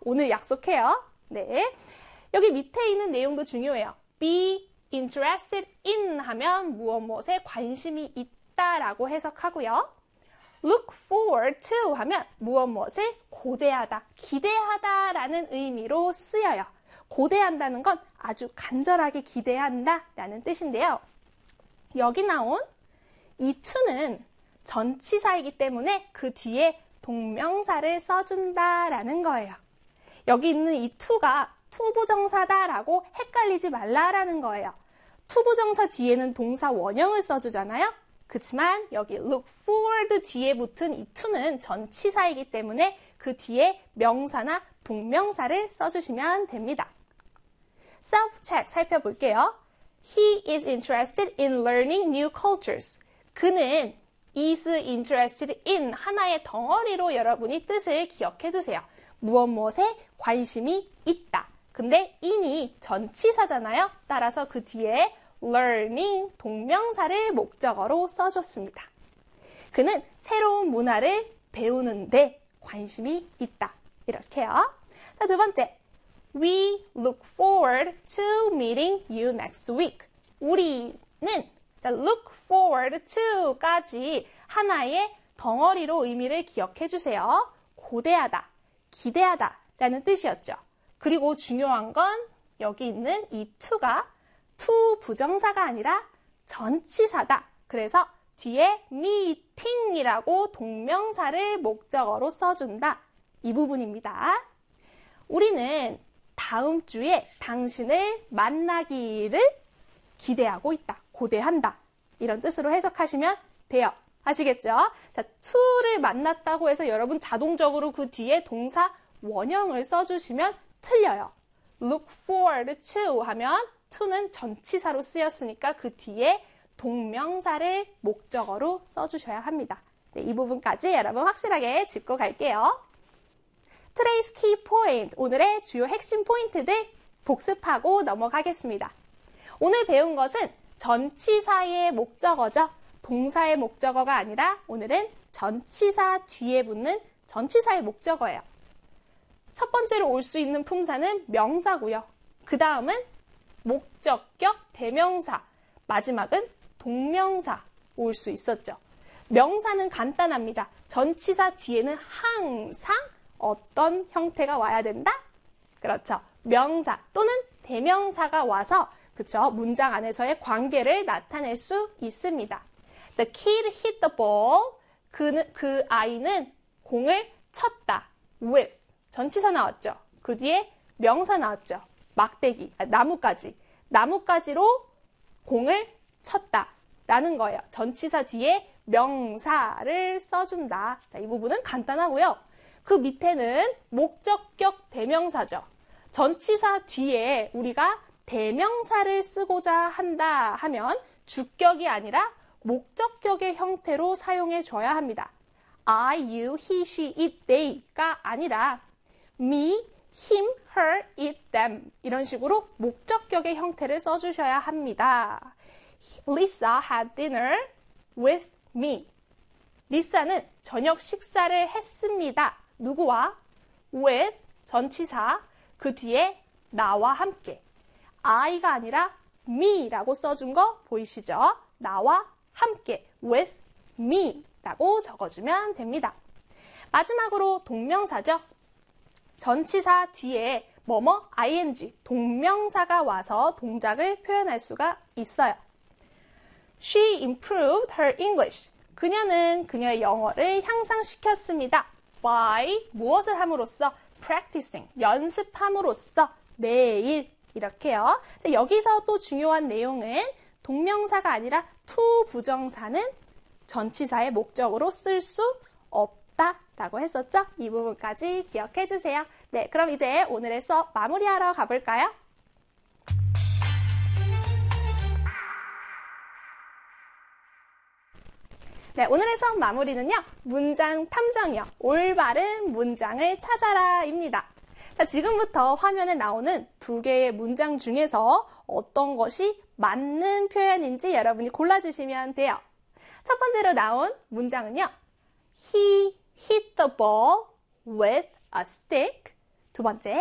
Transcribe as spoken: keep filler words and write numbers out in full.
오늘 약속해요. 네. 여기 밑에 있는 내용도 중요해요. be interested in 하면 무엇 무엇에 관심이 있다라고 해석하고요. look forward to 하면 무엇 무엇을 고대하다, 기대하다라는 의미로 쓰여요. 고대한다는 건 아주 간절하게 기대한다라는 뜻인데요. 여기 나온 이 to는 전치사이기 때문에 그 뒤에 동명사를 써준다라는 거예요. 여기 있는 이 to가 투부정사다라고 헷갈리지 말라라는 거예요. 투부정사 뒤에는 동사 원형을 써주잖아요. 그렇지만 여기 look forward 뒤에 붙은 이 to는 전치사이기 때문에 그 뒤에 명사나 동명사를 써주시면 됩니다. self-check 살펴볼게요. He is interested in learning new cultures. 그는 is interested in 하나의 덩어리로 여러분이 뜻을 기억해 두세요. 무엇 무엇에 관심이 있다. 근데 in이 전치사잖아요. 따라서 그 뒤에 learning 동명사를 목적어로 써줬습니다. 그는 새로운 문화를 배우는데 관심이 있다. 이렇게요. 자, 두 번째. We look forward to meeting you next week. 우리는 자, look forward to까지 하나의 덩어리로 의미를 기억해 주세요. 고대하다, 기대하다 라는 뜻이었죠. 그리고 중요한 건 여기 있는 이 to가 to 부정사가 아니라 전치사다. 그래서 뒤에 meeting이라고 동명사를 목적어로 써준다. 이 부분입니다. 우리는 다음 주에 당신을 만나기를 기대하고 있다. 고대한다. 이런 뜻으로 해석하시면 돼요. 아시겠죠? 자, to를 만났다고 해서 여러분 자동적으로 그 뒤에 동사 원형을 써주시면 틀려요. look forward to 하면 to는 전치사로 쓰였으니까 그 뒤에 동명사를 목적어로 써주셔야 합니다. 네, 이 부분까지 여러분 확실하게 짚고 갈게요. Today's key point, 오늘의 주요 핵심 포인트들 복습하고 넘어가겠습니다. 오늘 배운 것은 전치사의 목적어죠. 동사의 목적어가 아니라 오늘은 전치사 뒤에 붙는 전치사의 목적어예요. 첫 번째로 올 수 있는 품사는 명사고요. 그 다음은 목적격 대명사, 마지막은 동명사 올 수 있었죠. 명사는 간단합니다. 전치사 뒤에는 항상 어떤 형태가 와야 된다? 그렇죠. 명사 또는 대명사가 와서 그쵸? 문장 안에서의 관계를 나타낼 수 있습니다. The kid hit the ball. 그, 그 아이는 공을 쳤다. with. 전치사 나왔죠. 그 뒤에 명사 나왔죠. 막대기, 아, 나뭇가지. 나뭇가지로 공을 쳤다. 라는 거예요. 전치사 뒤에 명사를 써준다. 자, 이 부분은 간단하고요. 그 밑에는 목적격 대명사죠. 전치사 뒤에 우리가 대명사를 쓰고자 한다 하면 주격이 아니라 목적격의 형태로 사용해 줘야 합니다. I, you, he, she, it, they가 아니라 me, him, her, it, them 이런 식으로 목적격의 형태를 써주셔야 합니다. Lisa had dinner with me. 리사는 저녁 식사를 했습니다. 누구와? with 전치사 그 뒤에 나와 함께. I가 아니라 me라고 써준 거 보이시죠? 나와 함께 with me 라고 적어주면 됩니다. 마지막으로 동명사죠. 전치사 뒤에 뭐뭐 ing 동명사가 와서 동작을 표현할 수가 있어요. She improved her English. 그녀는 그녀의 영어를 향상시켰습니다. By 무엇을 함으로써? Practicing 연습함으로써 매일 이렇게요. 자, 여기서 또 중요한 내용은 동명사가 아니라 to 부정사는 전치사의 목적으로 쓸 수 없다라고 했었죠? 이 부분까지 기억해 주세요. 네, 그럼 이제 오늘의 수업 마무리하러 가볼까요? 네, 오늘의 수업 마무리는요. 문장 탐정이요. 올바른 문장을 찾아라입니다. 자, 지금부터 화면에 나오는 두 개의 문장 중에서 어떤 것이 맞는 표현인지 여러분이 골라주시면 돼요. 첫 번째로 나온 문장은요. He hit the ball with a stick. 두 번째,